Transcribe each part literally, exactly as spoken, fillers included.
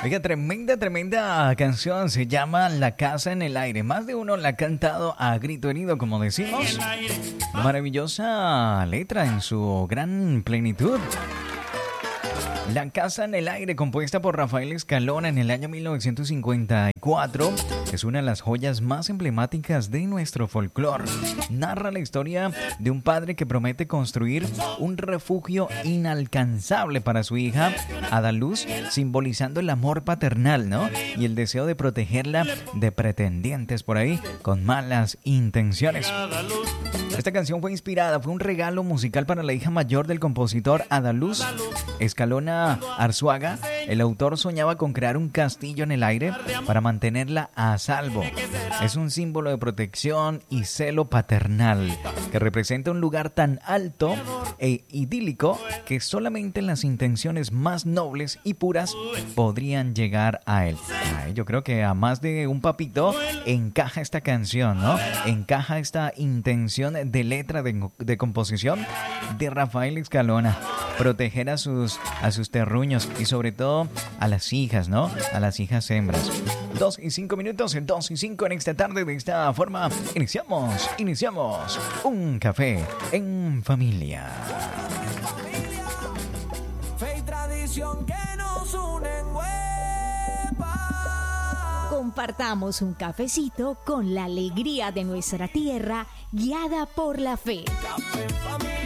Oiga, tremenda, tremenda canción. Se llama La Casa en el Aire. Más de uno la ha cantado a grito herido, como decimos. Maravillosa letra en su gran plenitud. La Casa en el Aire, compuesta por Rafael Escalona en el año mil novecientos cincuenta y cuatro, es una de las joyas más emblemáticas de nuestro folclore. Narra la historia de un padre que promete construir un refugio inalcanzable para su hija, Adaluz, simbolizando el amor paternal, ¿no? Y el deseo de protegerla de pretendientes por ahí con malas intenciones. Esta canción fue inspirada, fue un regalo musical para la hija mayor del compositor Adaluz Escalona Arzuaga. El autor soñaba con crear un castillo en el aire para mantenerla a salvo. Es un símbolo de protección y celo paternal que representa un lugar tan alto e idílico que solamente las intenciones más nobles y puras podrían llegar a él. Ay, yo creo que a más de un papito encaja esta canción, ¿no? Encaja esta intención de letra de, de composición de Rafael Escalona. Proteger a sus, a sus terruños y sobre todo a las hijas, ¿no? A las hijas hembras. Dos y cinco minutos, dos y cinco en esta tarde. De esta forma iniciamos, iniciamos un café en familia. Fe y tradición que nos unen, huepa. Compartamos un cafecito con la alegría de nuestra tierra, guiada por la fe. Café en familia.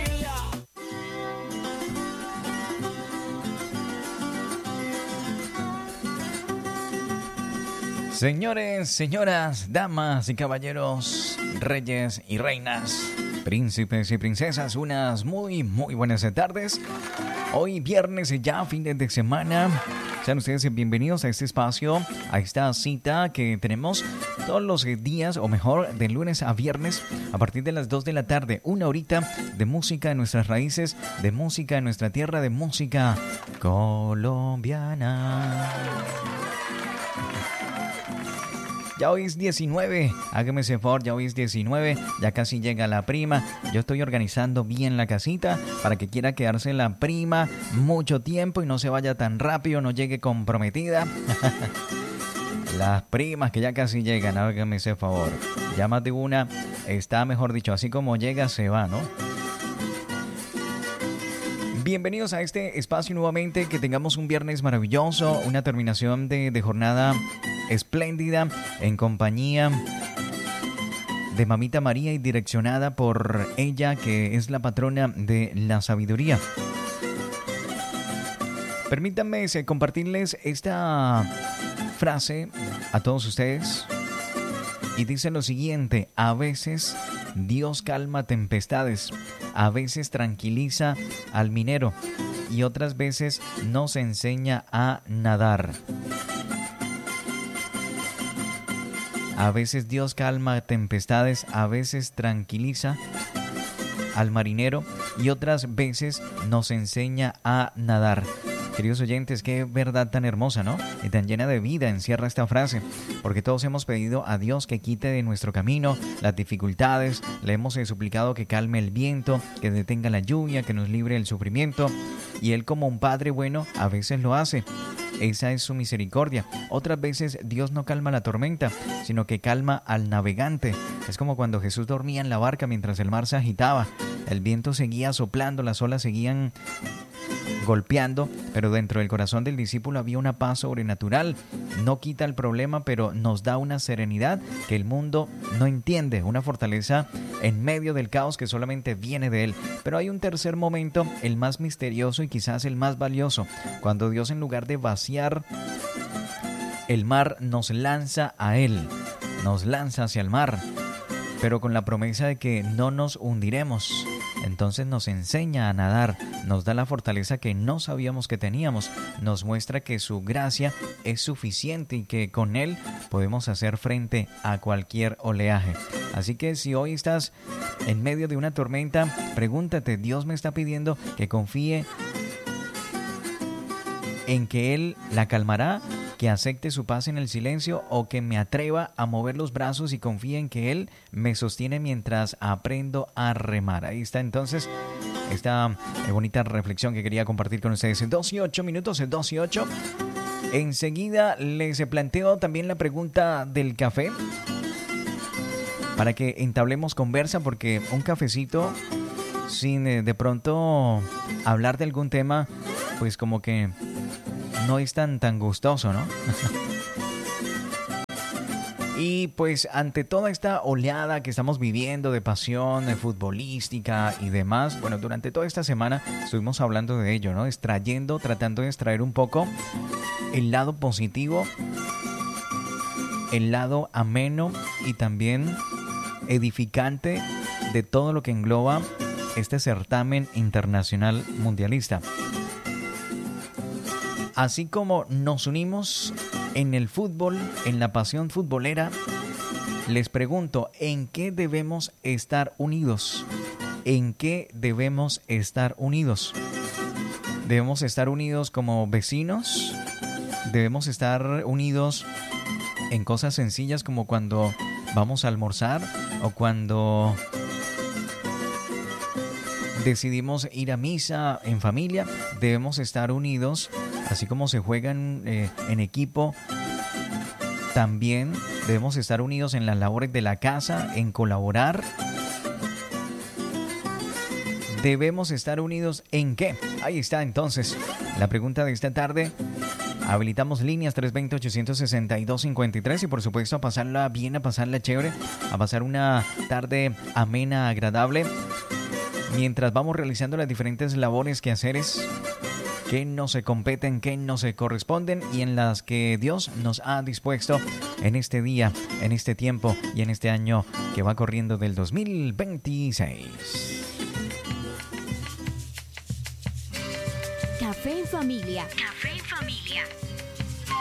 Señores, señoras, damas y caballeros, reyes y reinas, príncipes y princesas, unas muy, muy buenas tardes. Hoy viernes ya, fin de semana. Sean ustedes bienvenidos a este espacio, a esta cita que tenemos todos los días, o mejor, de lunes a viernes, a partir de las dos de la tarde. Una horita de música de nuestras raíces, de música de nuestra tierra, de música colombiana. Ya hoy es diecinueve, hágame ese favor, ya hoy es diecinueve, ya casi llega la prima. Yo estoy organizando bien la casita para que quiera quedarse la prima mucho tiempo y no se vaya tan rápido, no llegue comprometida. Las primas que ya casi llegan, hágame ese favor. Ya más de una está, mejor dicho, así como llega se va, ¿no? Bienvenidos a este espacio nuevamente, que tengamos un viernes maravilloso, una terminación de, de jornada espléndida en compañía de Mamita María y direccionada por ella, que es la patrona de la sabiduría. Permítanme compartirles esta frase a todos ustedes y dice lo siguiente: a veces Dios calma tempestades, a veces tranquiliza al minero y otras veces nos enseña a nadar. A veces Dios calma tempestades, a veces tranquiliza al marinero y otras veces nos enseña a nadar. Queridos oyentes, qué verdad tan hermosa, ¿no? Y tan llena de vida encierra esta frase, porque todos hemos pedido a Dios que quite de nuestro camino las dificultades, le hemos suplicado que calme el viento, que detenga la lluvia, que nos libre del sufrimiento, y Él, como un Padre bueno, a veces lo hace. Esa es su misericordia. Otras veces Dios no calma la tormenta, sino que calma al navegante. Es como cuando Jesús dormía en la barca mientras el mar se agitaba. El viento seguía soplando, las olas seguían golpeando, pero dentro del corazón del discípulo había una paz sobrenatural. No quita el problema, pero nos da una serenidad que el mundo no entiende, una fortaleza en medio del caos que solamente viene de Él. Pero hay un tercer momento, el más misterioso y quizás el más valioso, cuando Dios, en lugar de vaciar el mar, nos lanza a Él, nos lanza hacia el mar, pero con la promesa de que no nos hundiremos. Entonces nos enseña a nadar, nos da la fortaleza que no sabíamos que teníamos, nos muestra que su gracia es suficiente y que con Él podemos hacer frente a cualquier oleaje. Así que si hoy estás en medio de una tormenta, pregúntate, ¿Dios me está pidiendo que confíe en que Él la calmará, que acepte su paz en el silencio, o que me atreva a mover los brazos y confíe en que Él me sostiene mientras aprendo a remar? Ahí está entonces esta bonita reflexión que quería compartir con ustedes. En dos y ocho minutos, en dos y ocho. Enseguida les planteo también la pregunta del café para que entablemos conversa, porque un cafecito sin eh, de pronto hablar de algún tema, pues como que no es tan, tan gustoso, ¿no? Y pues ante toda esta oleada que estamos viviendo de pasión de futbolística y demás, bueno, durante toda esta semana estuvimos hablando de ello, ¿no? Extrayendo, tratando de extraer un poco el lado positivo, el lado ameno y también edificante de todo lo que engloba este certamen internacional mundialista. Así como nos unimos en el fútbol, en la pasión futbolera, les pregunto, ¿en qué debemos estar unidos? ¿En qué debemos estar unidos? ¿Debemos estar unidos como vecinos? ¿Debemos estar unidos en cosas sencillas como cuando vamos a almorzar o cuando decidimos ir a misa en familia? Debemos estar unidos, así como se juegan eh, en equipo. También debemos estar unidos en las labores de la casa, en colaborar. ¿Debemos estar unidos en qué? Ahí está entonces la pregunta de esta tarde. Habilitamos líneas tres dos cero, ocho seis dos, cinco tres y por supuesto a pasarla bien, a pasarla chévere, a pasar una tarde amena, agradable, mientras vamos realizando las diferentes labores, quehaceres que nos se competen, que nos se corresponden y en las que Dios nos ha dispuesto en este día, en este tiempo y en este año que va corriendo del dos mil veintiséis. Café en familia. Café en familia.